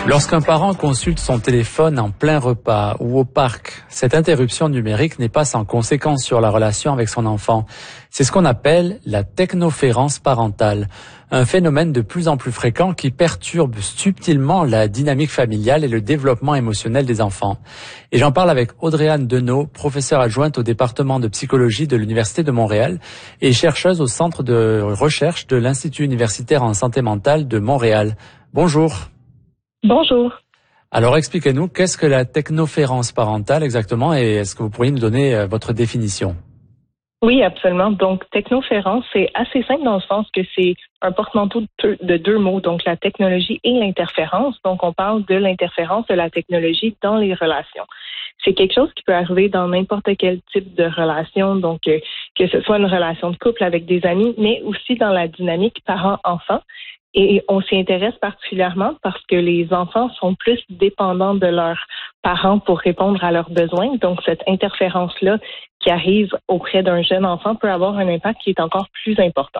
Lorsqu'un parent consulte son téléphone en plein repas ou au parc, cette interruption numérique n'est pas sans conséquence sur la relation avec son enfant. C'est ce qu'on appelle la technoférence parentale, un phénomène de plus en plus fréquent qui perturbe subtilement la dynamique familiale et le développement émotionnel des enfants. Et j'en parle avec Audrey-Anne Deneau, professeure adjointe au département de psychologie de l'Université de Montréal et chercheuse au centre de recherche de l'Institut universitaire en santé mentale de Montréal. Bonjour. Bonjour. Alors expliquez-nous, qu'est-ce que la technoférence parentale exactement et est-ce que vous pourriez nous donner votre définition? Oui, absolument. Donc, technoférence, c'est assez simple dans le sens que c'est un porte-manteau de deux mots, donc la technologie et l'interférence. Donc, on parle de l'interférence de la technologie dans les relations. C'est quelque chose qui peut arriver dans n'importe quel type de relation, donc que ce soit une relation de couple avec des amis, mais aussi dans la dynamique parent-enfant. Et on s'y intéresse particulièrement parce que les enfants sont plus dépendants de leurs parents pour répondre à leurs besoins. Donc, cette interférence-là qui arrive auprès d'un jeune enfant peut avoir un impact qui est encore plus important.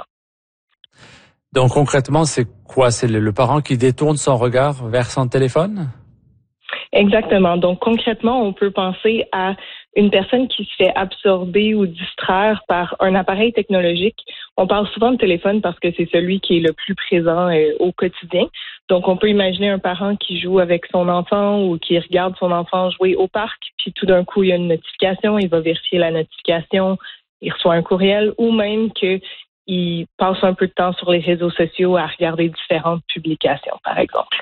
Donc, concrètement, c'est quoi? C'est le parent qui détourne son regard vers son téléphone? Exactement. Donc, concrètement, on peut penser à une personne qui se fait absorber ou distraire par un appareil technologique. On parle souvent de téléphone parce que c'est celui qui est le plus présent au quotidien. Donc, on peut imaginer un parent qui joue avec son enfant ou qui regarde son enfant jouer au parc, puis tout d'un coup, il y a une notification, il va vérifier la notification, il reçoit un courriel ou même qu'il passe un peu de temps sur les réseaux sociaux à regarder différentes publications, par exemple.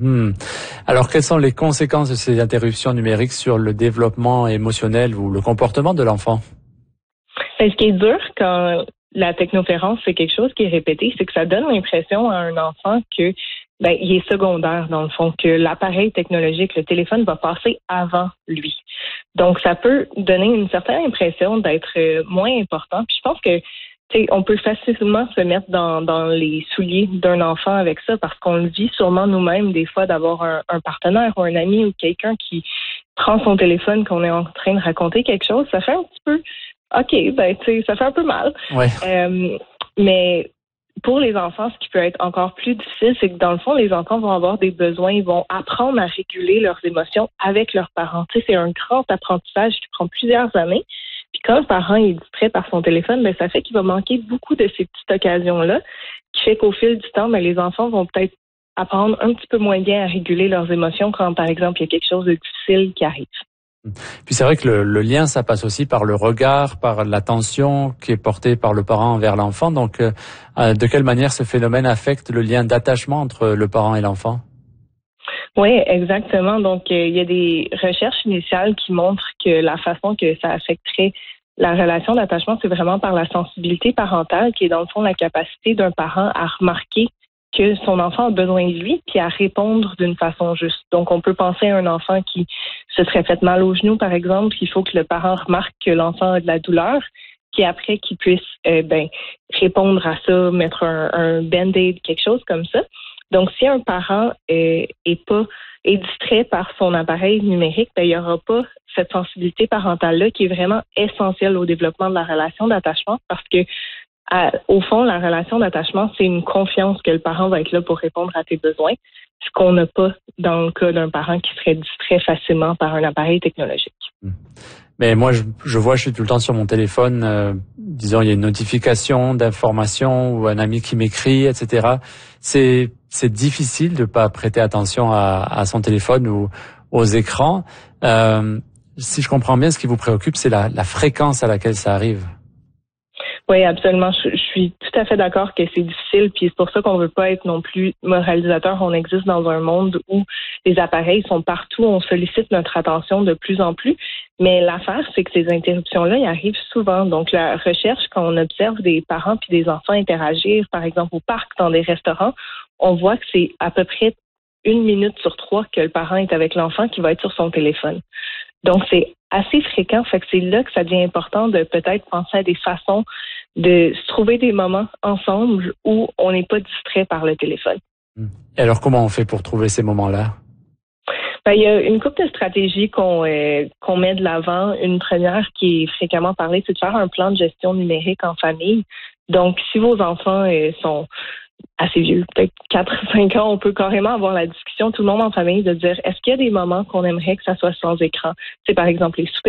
Alors, quelles sont les conséquences de ces interruptions numériques sur le développement émotionnel ou le comportement de l'enfant? Ce qui est dur quand la technoférence, c'est quelque chose qui est répété, c'est que ça donne l'impression à un enfant que il est secondaire, dans le fond, que l'appareil technologique, le téléphone, va passer avant lui. Donc, ça peut donner une certaine impression d'être moins important. Puis je pense que on peut facilement se mettre dans les souliers d'un enfant avec ça parce qu'on le vit sûrement nous-mêmes des fois d'avoir un partenaire ou un ami ou quelqu'un qui prend son téléphone qu'on est en train de raconter quelque chose. Ça fait un petit peu, ça fait un peu mal. Ouais. Mais pour les enfants, ce qui peut être encore plus difficile, c'est que dans le fond, les enfants vont avoir des besoins, ils vont apprendre à réguler leurs émotions avec leurs parents. C'est un grand apprentissage qui prend plusieurs années. Puis quand le parent est distrait par son téléphone, ça fait qu'il va manquer beaucoup de ces petites occasions-là, qui fait qu'au fil du temps, les enfants vont peut-être apprendre un petit peu moins bien à réguler leurs émotions quand, par exemple, il y a quelque chose de difficile qui arrive. Puis c'est vrai que le lien, ça passe aussi par le regard, par l'attention qui est portée par le parent envers l'enfant. Donc, de quelle manière ce phénomène affecte le lien d'attachement entre le parent et l'enfant? Oui, exactement. Donc, il y a des recherches initiales qui montrent que la façon que ça affecterait la relation d'attachement, c'est vraiment par la sensibilité parentale, qui est dans le fond la capacité d'un parent à remarquer que son enfant a besoin de lui, puis à répondre d'une façon juste. Donc, on peut penser à un enfant qui se serait fait mal au genou, par exemple. Il faut que le parent remarque que l'enfant a de la douleur, puis après qu'il puisse répondre à ça, mettre un band-aid, quelque chose comme ça. Donc, si un parent est distrait par son appareil numérique, il n'y aura pas cette sensibilité parentale-là qui est vraiment essentielle au développement de la relation d'attachement parce que, au fond, la relation d'attachement, c'est une confiance que le parent va être là pour répondre à tes besoins, ce qu'on n'a pas dans le cas d'un parent qui serait distrait facilement par un appareil technologique. Mais moi, je vois, je suis tout le temps sur mon téléphone, disons, il y a une notification d'information ou un ami qui m'écrit, etc. C'est difficile de pas prêter attention à son téléphone ou aux écrans. Si je comprends bien, ce qui vous préoccupe, c'est la fréquence à laquelle ça arrive. Oui, absolument. Je suis tout à fait d'accord que c'est difficile, puis c'est pour ça qu'on veut pas être non plus moralisateur. On existe dans un monde où les appareils sont partout, on sollicite notre attention de plus en plus. Mais l'affaire, c'est que ces interruptions-là, ils arrivent souvent. Donc, la recherche, quand on observe des parents puis des enfants interagir, par exemple au parc, dans des restaurants, on voit que c'est à peu près 1 minute sur 3 que le parent est avec l'enfant qui va être sur son téléphone. Donc, c'est assez fréquent. Fait que c'est là que ça devient important de peut-être penser à des façons de se trouver des moments ensemble où on n'est pas distrait par le téléphone. Et alors, comment on fait pour trouver ces moments-là? Il y a une couple de stratégies qu'on met de l'avant. Une première qui est fréquemment parlée, c'est de faire un plan de gestion numérique en famille. Donc, si vos enfants sont assez vieux, peut-être 4-5 ans, on peut carrément avoir la discussion, tout le monde en famille, de dire est-ce qu'il y a des moments qu'on aimerait que ça soit sans écran? C'est par exemple les soupers